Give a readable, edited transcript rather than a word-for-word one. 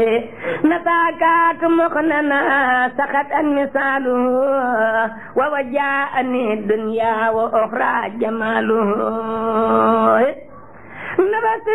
نتاكات مخننا سقط مثاله ووجاءني الدنيا وأخرى جماله